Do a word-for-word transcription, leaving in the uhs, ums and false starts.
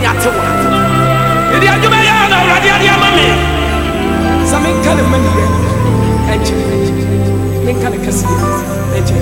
ate wo. Edi adwuma ya na awurade ade ama me. Same kale mani